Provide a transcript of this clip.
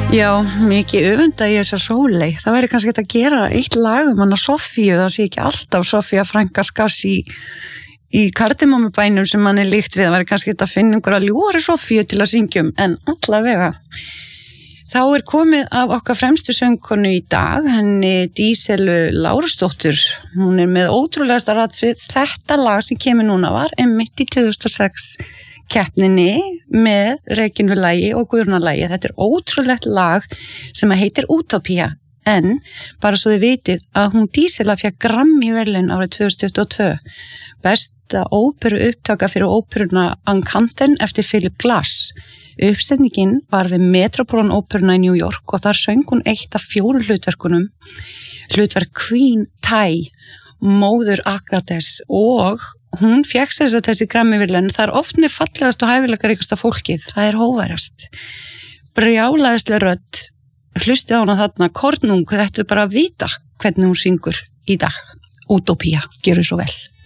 Já, mikið öfunda í þessa Sóley. Það væri kannski að gera eitt lag hana Sofíu, það sé ekki alltaf Sofía Franka Skass í Kardimómubænum sem hann líkt við. Það væri kannski að finna einhverja ljúfari Sofíu til að syngjum, en allavega. Þá komið af okkar fremstu söngkonu í dag, henni Díselu Lárusdóttur. Hún með ótrúlegasta ratsvið. Þetta lag sem kemur núna var einmitt í 2006 keppninni með Regínu lagi og Guðrúnarlagi. Þetta ótrúlegt lag sem heitir Útópía, en bara svo þið vitið að hún Dísela fékk Grammy-verðlaun árið 2022. Besta óperu upptaka fyrir óperuna Encanten eftir Philip Glass. Uppsetningin var við Metropolitan óperuna í New York og þar söng hún eitt af 4 hlutverkunum. Hlutverk Queen Tai, móður Akrates, og hún fékk sér þessi Grammy-verðlaun. Það oft með fallegast og hæfileikaríkasta fólkið. Það hóværast. Brjálæðisleg rödd. Hlustið á hana þarna, kornung, þetta bara að vita hvernig hún syngur í dag. Útópía, gjörðu svo vel.